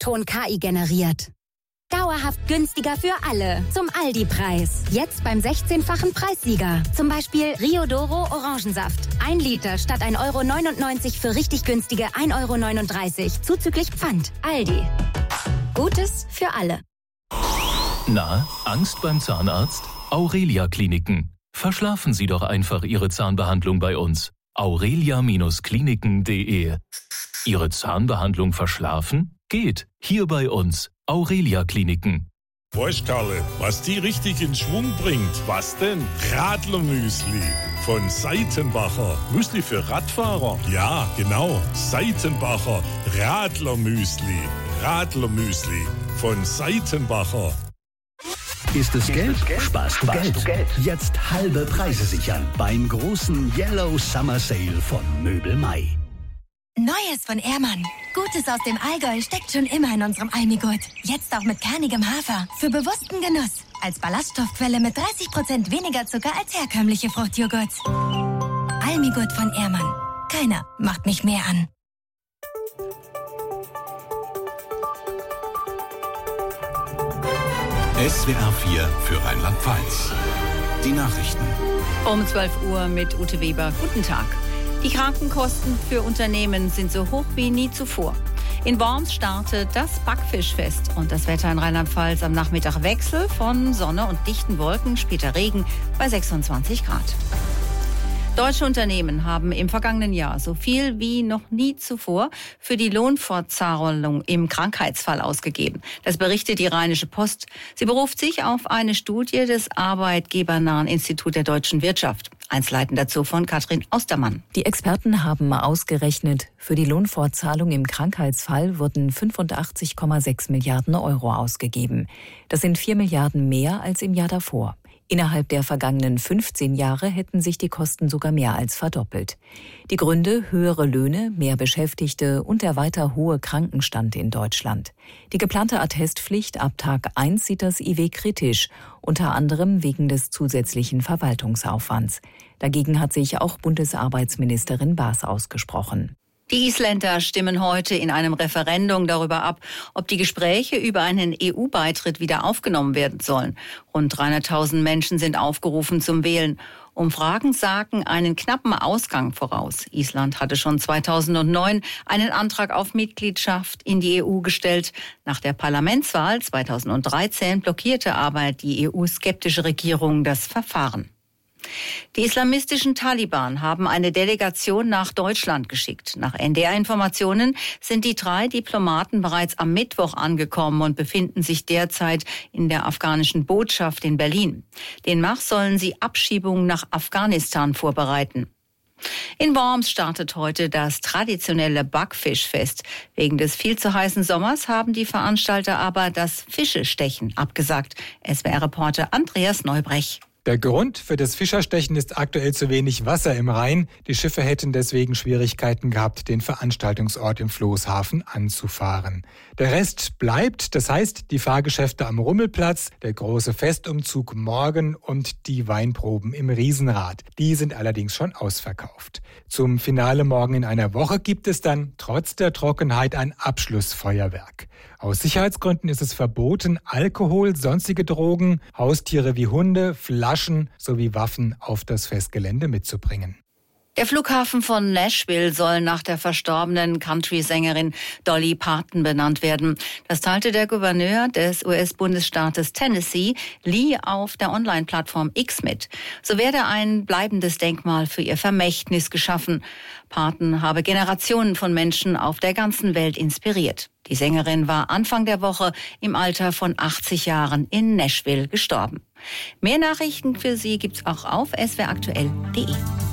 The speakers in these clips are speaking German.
O-Ton KI generiert. Dauerhaft günstiger für alle. Zum Aldi-Preis. Jetzt beim 16-fachen Preissieger. Zum Beispiel Rio Doro Orangensaft. 1 Liter statt 1,99 € für richtig günstige 1,39 € zuzüglich Pfand. Aldi. Gutes für alle. Na, Angst beim Zahnarzt? Aurelia Kliniken. Verschlafen Sie doch einfach Ihre Zahnbehandlung bei uns. aurelia-kliniken.de. Ihre Zahnbehandlung verschlafen? Geht. Hier bei uns. Aurelia Kliniken. Weißt Karle, was die richtig in Schwung bringt? Was denn? Radlermüsli von Seitenbacher. Müsli für Radfahrer? Ja, genau. Seitenbacher Radlermüsli. Radlermüsli von Seitenbacher. Ist es Geld? Sparst du Geld. Jetzt halbe Preise sichern beim großen Yellow Summer Sale von Möbel Mai. Neues von Ehrmann. Gutes aus dem Allgäu steckt schon immer in unserem Almigurt. Jetzt auch mit kernigem Hafer. Für bewussten Genuss. Als Ballaststoffquelle mit 30% weniger Zucker als herkömmliche Fruchtjoghurts. Almigurt von Ehrmann. Keiner macht mich mehr an. SWR 4 für Rheinland-Pfalz. Die Nachrichten. Um 12 Uhr mit Ute Weber. Guten Tag. Die Krankenkosten für Unternehmen sind so hoch wie nie zuvor. In Worms startet das Backfischfest und das Wetter in Rheinland-Pfalz am Nachmittag Wechsel von Sonne und dichten Wolken, später Regen bei 26 Grad. Deutsche Unternehmen haben im vergangenen Jahr so viel wie noch nie zuvor für die Lohnfortzahlung im Krankheitsfall ausgegeben. Das berichtet die Rheinische Post. Sie beruft sich auf eine Studie des Arbeitgebernahen Institut der deutschen Wirtschaft. Einzelheiten dazu von Katrin Austermann. Die Experten haben ausgerechnet, für die Lohnfortzahlung im Krankheitsfall wurden 85,6 Milliarden Euro ausgegeben. Das sind 4 Milliarden mehr als im Jahr davor. Innerhalb der vergangenen 15 Jahre hätten sich die Kosten sogar mehr als verdoppelt. Die Gründe: höhere Löhne, mehr Beschäftigte und der weiter hohe Krankenstand in Deutschland. Die geplante Attestpflicht ab Tag 1 sieht das IW kritisch, unter anderem wegen des zusätzlichen Verwaltungsaufwands. Dagegen hat sich auch Bundesarbeitsministerin Baas ausgesprochen. Die Isländer stimmen heute in einem Referendum darüber ab, ob die Gespräche über einen EU-Beitritt wieder aufgenommen werden sollen. Rund 300.000 Menschen sind aufgerufen zum Wählen. Umfragen sagen einen knappen Ausgang voraus. Island hatte schon 2009 einen Antrag auf Mitgliedschaft in die EU gestellt. Nach der Parlamentswahl 2013 blockierte aber die EU-skeptische Regierung das Verfahren. Die islamistischen Taliban haben eine Delegation nach Deutschland geschickt. Nach NDR-Informationen sind die 3 Diplomaten bereits am Mittwoch angekommen und befinden sich derzeit in der afghanischen Botschaft in Berlin. Demnach sollen sie Abschiebungen nach Afghanistan vorbereiten. In Worms startet heute das traditionelle Backfischfest. Wegen des viel zu heißen Sommers haben die Veranstalter aber das Fischestechen abgesagt. SWR-Reporter Andreas Neubrech. Der Grund für das Fischerstechen ist aktuell zu wenig Wasser im Rhein. Die Schiffe hätten deswegen Schwierigkeiten gehabt, den Veranstaltungsort im Floßhafen anzufahren. Der Rest bleibt, das heißt die Fahrgeschäfte am Rummelplatz, der große Festumzug morgen und die Weinproben im Riesenrad. Die sind allerdings schon ausverkauft. Zum Finale morgen in einer Woche gibt es dann trotz der Trockenheit ein Abschlussfeuerwerk. Aus Sicherheitsgründen ist es verboten, Alkohol, sonstige Drogen, Haustiere wie Hunde, Flaschen sowie Waffen auf das Festgelände mitzubringen. Der Flughafen von Nashville soll nach der verstorbenen Country-Sängerin Dolly Parton benannt werden. Das teilte der Gouverneur des US-Bundesstaates Tennessee, Lee, auf der Online-Plattform X mit. So werde ein bleibendes Denkmal für ihr Vermächtnis geschaffen. Parton habe Generationen von Menschen auf der ganzen Welt inspiriert. Die Sängerin war Anfang der Woche im Alter von 80 Jahren in Nashville gestorben. Mehr Nachrichten für Sie gibt's auch auf swraktuell.de.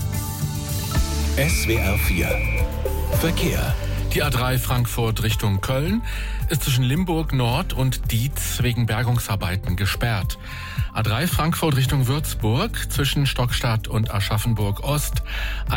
SWR 4 Verkehr. Die A3 Frankfurt Richtung Köln ist zwischen Limburg Nord und Dietz wegen Bergungsarbeiten gesperrt. A3 Frankfurt Richtung Würzburg zwischen Stockstadt und Aschaffenburg Ost